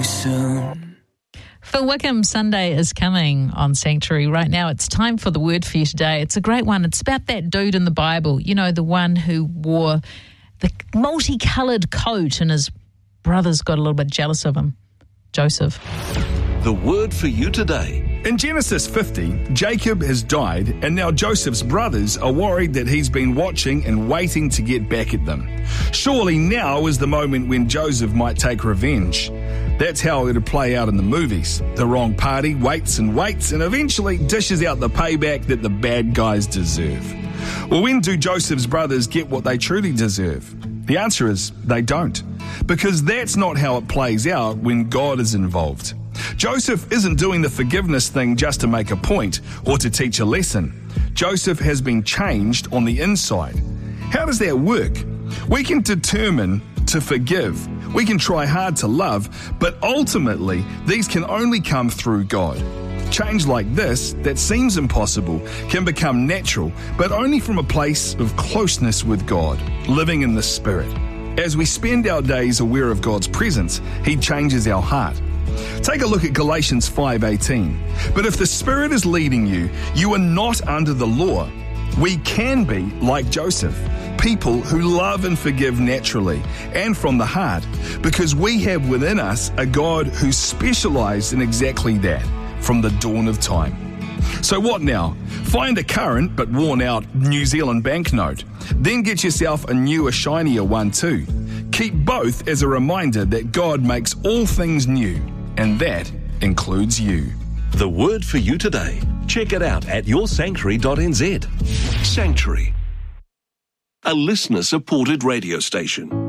soon. Phil Wickham, Sunday is coming on Sanctuary. Right now, it's time for the word for you today. It's a great one. It's about that dude in the Bible, you know, the one who wore the multicoloured coat and his brothers got a little bit jealous of him. Joseph. The word for you today. In Genesis 50, Jacob has died, and now Joseph's brothers are worried that he's been watching and waiting to get back at them. Surely now is the moment when Joseph might take revenge. That's how it'd play out in the movies. The wrong party waits and eventually dishes out the payback that the bad guys deserve. Well, when do Joseph's brothers get what they truly deserve? The answer is they don't, because that's not how it plays out when God is involved. Joseph isn't doing the forgiveness thing just to make a point or to teach a lesson. Joseph has been changed on the inside. How does that work? We can determine to forgive. We can try hard to love, but ultimately, these can only come through God. Change like this, that seems impossible, can become natural, but only from a place of closeness with God, living in the Spirit. As we spend our days aware of God's presence, He changes our heart. Take a look at Galatians 5:18. But if the Spirit is leading you, you are not under the law. We can be like Joseph, people who love and forgive naturally and from the heart, because we have within us a God who specialized in exactly that from the dawn of time. So what now? Find a current but worn out New Zealand banknote. Then get yourself a newer, shinier one too. Keep both as a reminder that God makes all things new, and that includes you. The word for you today. Check it out at yoursanctuary.nz. Sanctuary, a listener-supported radio station.